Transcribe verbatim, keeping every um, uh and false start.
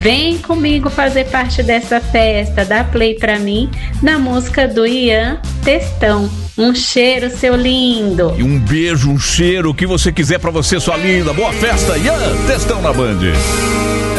Vem comigo fazer parte dessa festa. Dá play pra mim na música do Ian Textão. Um cheiro, seu lindo. E um beijo, um cheiro, o que você quiser pra você, sua linda. Boa festa, Ian Textão na Band.